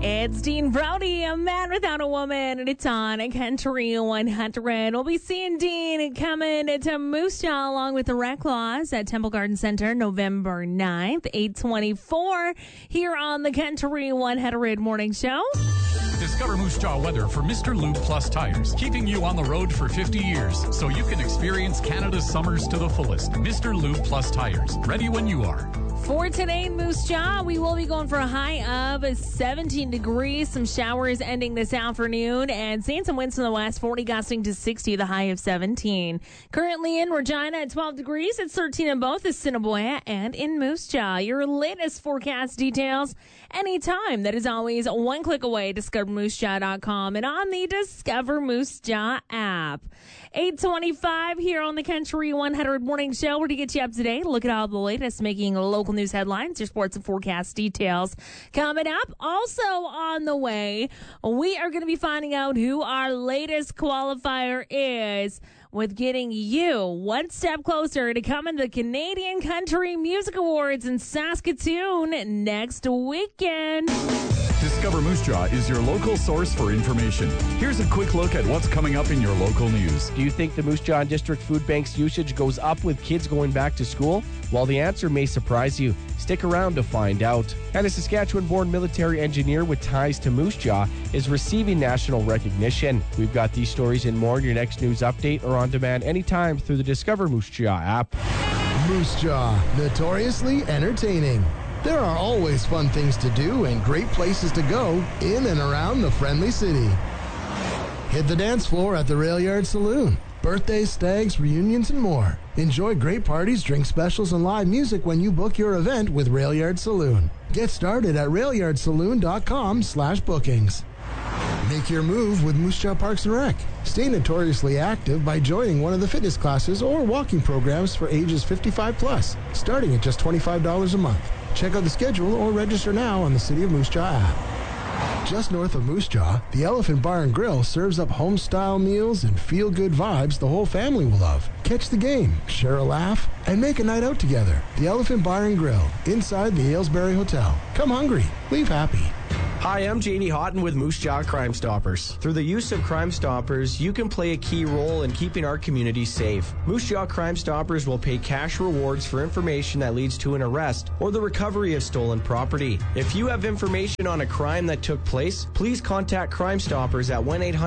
It's Dean Brody, a man without a woman, and it's on Country 100. We'll be seeing Dean coming to Moose Jaw along with the Reclaws at Temple Garden Center November 9th, 8:24 here on the Country 100 Morning Show. Discover Moose Jaw weather for Mr. Lube Plus tires, keeping you on the road for 50 years so you can experience Canada's summers to the fullest. Mr. Lube Plus tires, ready when you are. For today in Moose Jaw, we will be going for a high of 17 degrees. Some showers ending this afternoon and seeing some winds from the west, 40 gusting to 60, the high of 17. Currently in Regina at 12 degrees. It's 13 in both Assiniboia and in Moose Jaw. Your latest forecast details anytime. That is always one click away. DiscoverMooseJaw.com and on the Discover Moose Jaw app. 8:25 here on the Country 100 Morning Show. We're to get you up to date. Look at all the latest making local news headlines, your sports and forecast details coming up. Also on the way, we are going to be finding out who our latest qualifier is with getting you one step closer to coming to the Canadian Country Music Awards in Saskatoon next weekend. Discover Moose Jaw is your local source for information. Here's a quick look at what's coming up in your local news. Do you think the Moose Jaw District Food Bank's usage goes up with kids going back to school? Well, the answer may surprise you. Stick around to find out. And a Saskatchewan-born military engineer with ties to Moose Jaw is receiving national recognition. We've got these stories and more in your next news update or on demand anytime through the Discover Moose Jaw app. Moose Jaw, notoriously entertaining. There are always fun things to do and great places to go in and around the friendly city. Hit the dance floor at the Rail Yard Saloon. Birthdays, stags, reunions, and more. Enjoy great parties, drink specials, and live music when you book your event with Rail Yard Saloon. Get started at railyardsaloon.com/bookings. Make your move with Moose Jaw Parks and Rec. Stay notoriously active by joining one of the fitness classes or walking programs for ages 55 plus, starting at just $25 a month. Check out the schedule or register now on the City of Moose Jaw app. Just north of Moose Jaw, the Elephant Bar and Grill serves up home-style meals and feel-good vibes the whole family will love. Catch the game, share a laugh, and make a night out together. The Elephant Bar and Grill, inside the Aylesbury Hotel. Come hungry, leave happy. Hi, I'm Janie Houghton with Moose Jaw Crime Stoppers. Through the use of Crime Stoppers, you can play a key role in keeping our community safe. Moose Jaw Crime Stoppers will pay cash rewards for information that leads to an arrest or the recovery of stolen property. If you have information on a crime that took place, please contact Crime Stoppers at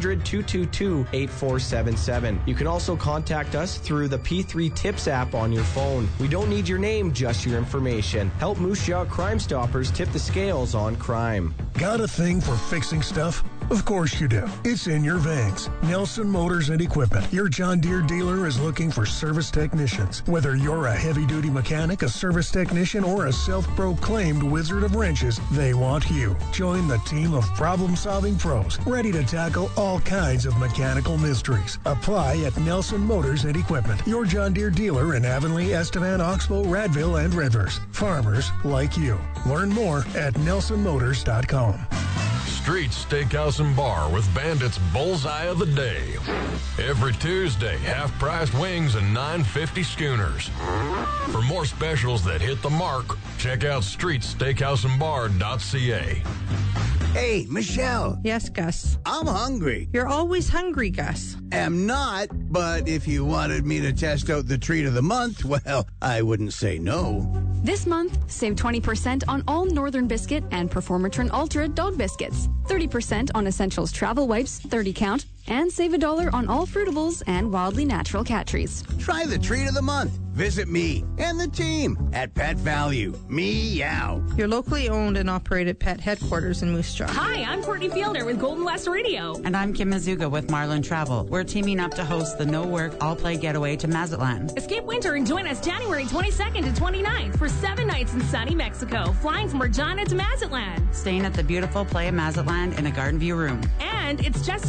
1-800-222-8477. You can also contact us through the P3 Tips app on your phone. We don't need your name, just your information. Help Moose Jaw Crime Stoppers tip the scales on crime. Got a thing for fixing stuff? Of course you do. It's in your veins. Nelson Motors and Equipment. Your John Deere dealer is looking for service technicians. Whether you're a heavy-duty mechanic, a service technician, or a self-proclaimed wizard of wrenches, they want you. Join the team of problem-solving pros, ready to tackle all kinds of mechanical mysteries. Apply at Nelson Motors and Equipment. Your John Deere dealer in Avonlea, Estevan, Oxbow, Radville, and Redvers. Farmers like you. Learn more at nelsonmotors.com. Street Steakhouse and Bar with Bandit's Bullseye of the Day. Every Tuesday, half-priced wings and $9.50 schooners. For more specials that hit the mark, check out streetsteakhouseandbar.ca. Hey, Michelle. Yes, Gus. I'm hungry. You're always hungry, Gus. Am not, but if you wanted me to test out the treat of the month, well, I wouldn't say no. This month, save 20% on all Northern Biscuit and Performatrin Ultra dog biscuits, 30% on Essentials travel wipes, 30 count, and save $1 on all fruitables and Wildly Natural cat trees. Try the treat of the month. Visit me and the team at Pet Value. Meow. Your locally owned and operated pet headquarters in Moose Jaw. Hi, I'm Courtney Fielder with Golden West Radio. And I'm Kim Mazuga with Marlin Travel. We're teaming up to host the No Work, All Play Getaway to Mazatlan. Escape winter and join us January 22nd to 29th for 7 nights in sunny Mexico, flying from Regina to Mazatlan. Staying at the beautiful Playa Mazatlan in a garden view room. And it's just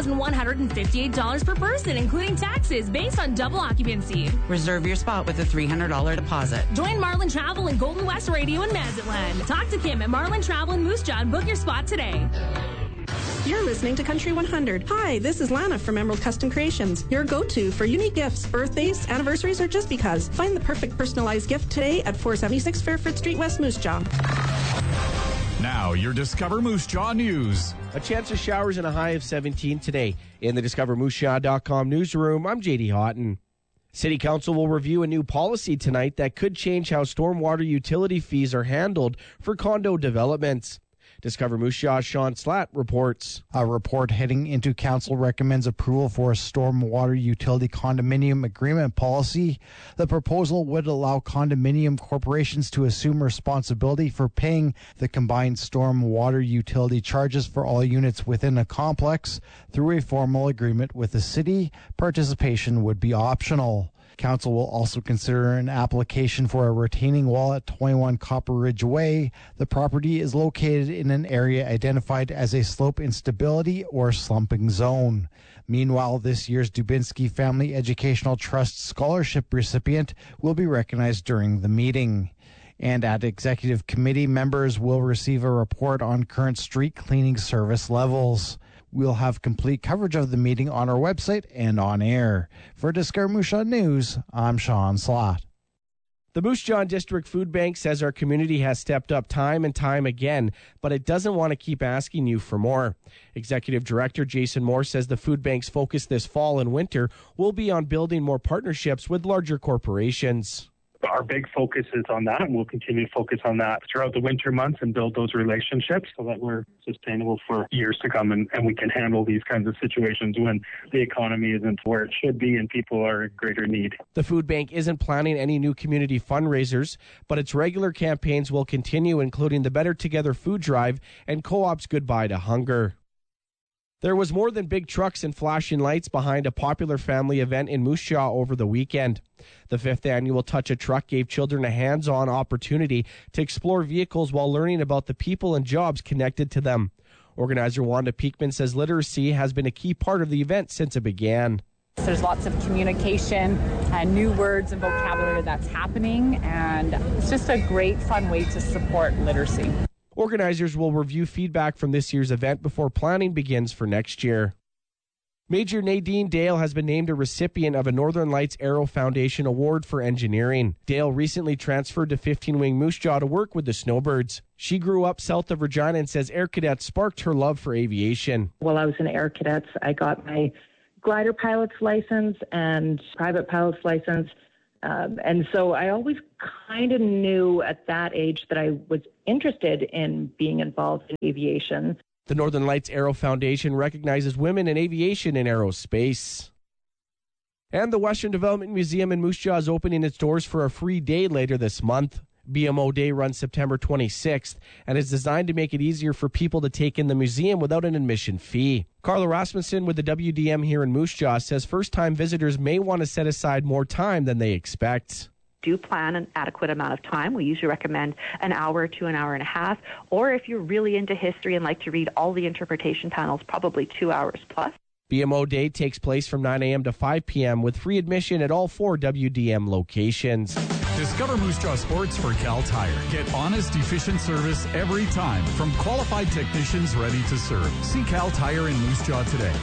$2,158 per person, including taxes, based on double occupancy. Reserve your spot with a $300 deposit. Join Marlin Travel and Golden West Radio in Mazatlan. Talk to Kim at Marlin Travel in Moose Jaw and book your spot today. You're listening to Country 100. Hi, this is Lana from Emerald Custom Creations, your go-to for unique gifts, birthdays, anniversaries, or just because. Find the perfect personalized gift today at 476 Fairford Street, West Moose Jaw. Now, your Discover Moose Jaw News. A chance of showers and a high of 17 today. In the DiscoverMooseJaw.com newsroom, I'm J.D. Houghton. City Council will review a new policy tonight that could change how stormwater utility fees are handled for condo developments. Discover Moose Jaw's Sean Slatt reports. A report heading into council recommends approval for a stormwater utility condominium agreement policy. The proposal would allow condominium corporations to assume responsibility for paying the combined stormwater utility charges for all units within a complex. Through a formal agreement with the city, participation would be optional. Council will also consider an application for a retaining wall at 21 Copper Ridge Way. The property is located in an area identified as a slope instability or slumping zone. Meanwhile, this year's Dubinsky Family Educational Trust scholarship recipient will be recognized during the meeting. And at Executive Committee, members will receive a report on current street cleaning service levels. We'll have complete coverage of the meeting on our website and on air. For Discover Moose Jaw News, I'm Sean Slatt. The Moose Jaw District Food Bank says our community has stepped up time and time again, but it doesn't want to keep asking you for more. Executive Director Jason Moore says the food bank's focus this fall and winter will be on building more partnerships with larger corporations. Our big focus is on that, and we'll continue to focus on that throughout the winter months and build those relationships so that we're sustainable for years to come, and we can handle these kinds of situations when the economy isn't where it should be and people are in greater need. The food bank isn't planning any new community fundraisers, but its regular campaigns will continue, including the Better Together food drive and Co-op's Goodbye to Hunger. There was more than big trucks and flashing lights behind a popular family event in Moose Jaw over the weekend. The 5th annual Touch a Truck gave children a hands-on opportunity to explore vehicles while learning about the people and jobs connected to them. Organizer Wanda Peakman says literacy has been a key part of the event since it began. There's lots of communication and new words and vocabulary that's happening, and it's just a great, fun way to support literacy. Organizers will review feedback from this year's event before planning begins for next year. Major Nadine Dale has been named a recipient of a Northern Lights Aero Foundation Award for Engineering. Dale recently transferred to 15 Wing Moose Jaw to work with the Snowbirds. She grew up south of Regina and says Air Cadets sparked her love for aviation. While I was in Air Cadets, I got my glider pilot's license and private pilot's license. And so I always kind of knew at that age that I was interested in being involved in aviation. The Northern Lights Aero Foundation recognizes women in aviation and aerospace. And the Western Development Museum in Moose Jaw is opening its doors for a free day later this month. BMO Day runs September 26th and is designed to make it easier for people to take in the museum without an admission fee. Carla Rasmussen with the WDM here in Moose Jaw says first-time visitors may want to set aside more time than they expect. Do plan an adequate amount of time. We usually recommend an hour to an hour and a half. Or if you're really into history and like to read all the interpretation panels, probably 2 hours plus. BMO Day takes place from 9 a.m. to 5 p.m. with free admission at all 4 WDM locations. Discover Moose Jaw Sports for Cal Tire. Get honest, efficient service every time from qualified technicians ready to serve. See Cal Tire in Moose Jaw today.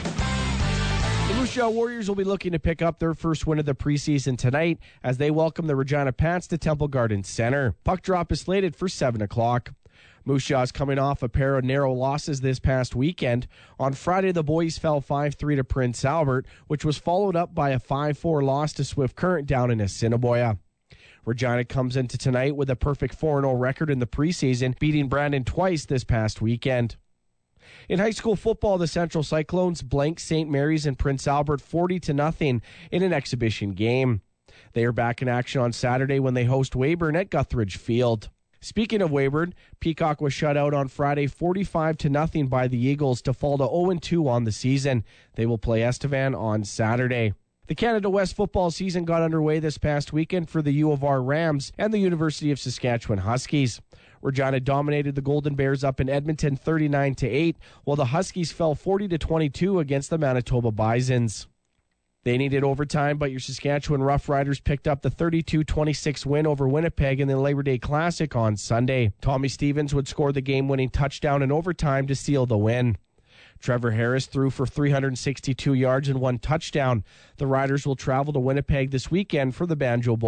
The Moose Jaw Warriors will be looking to pick up their first win of the preseason tonight as they welcome the Regina Pats to Temple Garden Center. Puck drop is slated for 7 o'clock. Moose Jaw is coming off a pair of narrow losses this past weekend. On Friday, the boys fell 5-3 to Prince Albert, which was followed up by a 5-4 loss to Swift Current down in Assiniboia. Regina comes into tonight with a perfect 4-0 record in the preseason, beating Brandon twice this past weekend. In high school football, the Central Cyclones blanked St. Mary's and Prince Albert 40-0 in an exhibition game. They are back in action on Saturday when they host Weyburn at Guthridge Field. Speaking of Weyburn, Peacock was shut out on Friday 45-0 by the Eagles to fall to 0-2 on the season. They will play Estevan on Saturday. The Canada West football season got underway this past weekend for the U of R Rams and the University of Saskatchewan Huskies. Regina dominated the Golden Bears up in Edmonton 39-8, while the Huskies fell 40-22 against the Manitoba Bisons. They needed overtime, but your Saskatchewan Roughriders picked up the 32-26 win over Winnipeg in the Labor Day Classic on Sunday. Tommy Stevens would score the game-winning touchdown in overtime to seal the win. Trevor Harris threw for 362 yards and 1 touchdown. The Riders will travel to Winnipeg this weekend for the Banjo Bowl.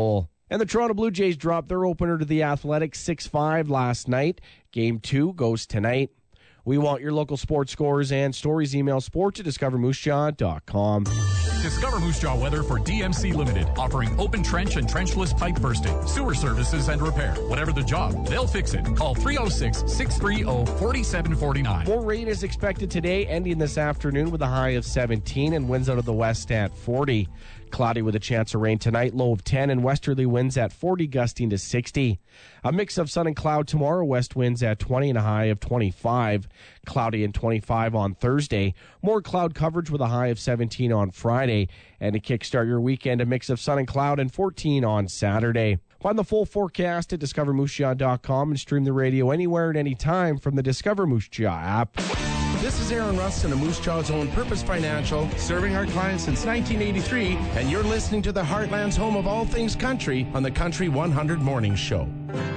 And the Toronto Blue Jays dropped their opener to the Athletics 6-5 last night. Game 2 goes tonight. We want your local sports scores and stories. Email sport@discovermoosejaw.com. Discover Moose Jaw weather for DMC Limited, offering open trench and trenchless pipe bursting, sewer services and repair. Whatever the job, they'll fix it. Call 306-630-4749. More rain is expected today, ending this afternoon with a high of 17 and winds out of the west at 40. Cloudy with a chance of rain tonight, low of 10, and westerly winds at 40, gusting to 60. A mix of sun and cloud tomorrow, west winds at 20 and a high of 25. Cloudy and 25 on Thursday. More cloud coverage with a high of 17 on Friday. And to kickstart your weekend, a mix of sun and cloud and 14 on Saturday. Find the full forecast at discovermoosejaw.com and stream the radio anywhere at any time from the Discover Moose Jaw app. This is Aaron Rustin of Moose Jaw's own Purpose Financial, serving our clients since 1983, and you're listening to the Heartland's home of all things country on the Country 100 Morning Show.